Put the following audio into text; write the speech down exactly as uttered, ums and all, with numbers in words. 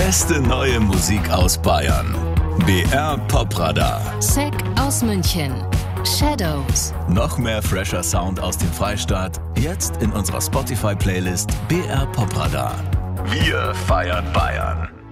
beste neue Musik aus Bayern. B R Popradar. Zack aus München. Shadows. Noch mehr fresher Sound aus dem Freistaat. Jetzt in unserer Spotify-Playlist B R Popradar. Wir feiern Bayern.